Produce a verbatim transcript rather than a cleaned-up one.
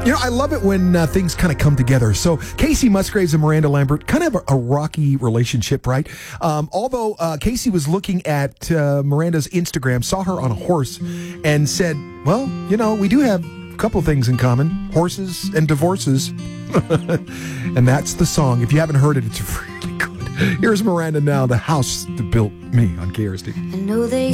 You know, I love it when uh, things kind of come together. So Casey Musgraves and Miranda Lambert, kind of a, a rocky relationship, right? Um, although uh, Casey was looking at uh, Miranda's Instagram, saw her on a horse, and said, well, you know, we do have a couple things in common, horses and divorces. And that's the song. If you haven't heard it, it's really good. Here's Miranda now, The House That Built Me on K R S T. I know they